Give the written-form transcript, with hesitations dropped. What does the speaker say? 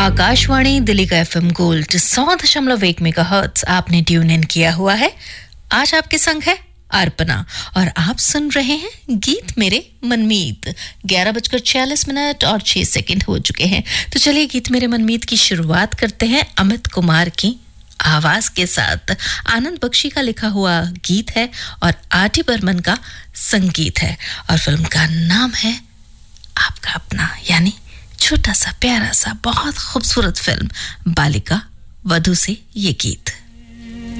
आकाशवाणी दिल्ली का FM gold 100.1 megahertz आपने tune in किया हुआ है। आज आपके संग है अर्पणा और आप सुन रहे हैं गीत मेरे मनमीत। 11:46 और 6 सेकंड हो चुके हैं। तो चलिए गीत मेरे मनमीत की शुरुआत करते हैं अमित कुमार की आवाज के साथ। आनंद बख्शी का लिखा हुआ गीत है और आर.डी. बर्मन का संगीत है और फिल्म का नाम है आपका अपना, यानी छोटा सा प्यारा सा बहुत खूबसूरत फिल्म बालिका वधू से ये गीत।